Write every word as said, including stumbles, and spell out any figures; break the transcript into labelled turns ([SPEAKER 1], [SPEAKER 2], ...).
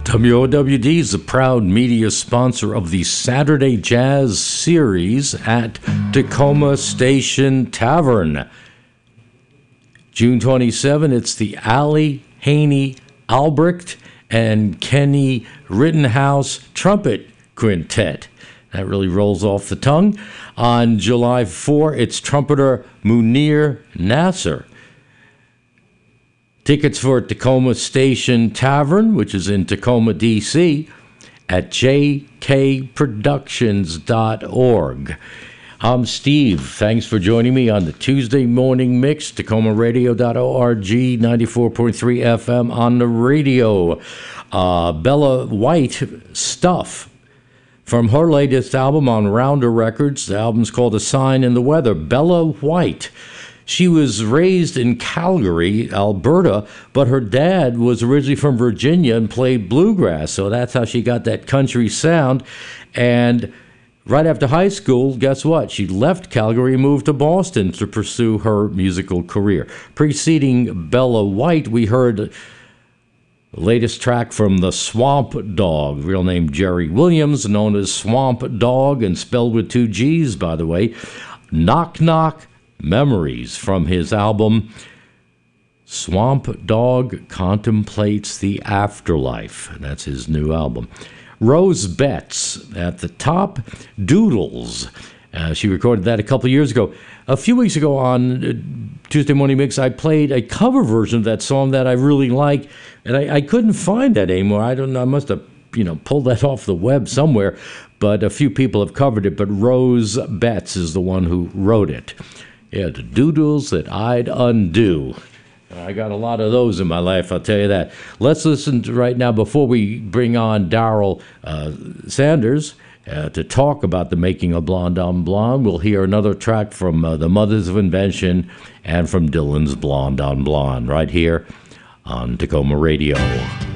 [SPEAKER 1] W O W D is the proud media sponsor of the Saturday Jazz Series at Tacoma Station Tavern. June twenty-seventh, it's the Ali Haney Albrecht and Kenny Rittenhouse Trumpet Quintet. That really rolls off the tongue. On July fourth, it's trumpeter Munir Nasser. Tickets for Tacoma Station Tavern, which is in Tacoma, D C, at j k productions dot org. I'm Steve. Thanks for joining me on the Tuesday Morning Mix, Tacoma Radio dot org, ninety-four point three F M on the radio. Uh, Bella White, Stuff, from her latest album on Rounder Records. The album's called A Sign in the Weather. Bella White. She was raised in Calgary, Alberta, but her dad was originally from Virginia and played bluegrass, so that's how she got that country sound. And right after high school, guess what? She left Calgary and moved to Boston to pursue her musical career. Preceding Bella White, we heard the latest track from the Swamp Dog, real name Jerry Williams, known as Swamp Dog, and spelled with two G's, by the way. Knock Knock Memories, from his album Swamp Dog Contemplates the Afterlife. That's his new album. Rose Betts at the top. Doodles. Uh, she recorded that a couple years ago. A few weeks ago on uh, Tuesday Morning Mix, I played a cover version of that song that I really like, and I, I couldn't find that anymore. I don't know. I must have, you know, pulled that off the web somewhere, but a few people have covered it. But Rose Betts is the one who wrote it. Yeah, the doodles that I'd undo. I got a lot of those in my life, I'll tell you that. Let's listen to right now, before we bring on Daryl uh, Sanders uh, to talk about the making of Blonde on Blonde. We'll hear another track from uh, the Mothers of Invention and from Dylan's Blonde on Blonde right here on Tacoma Radio.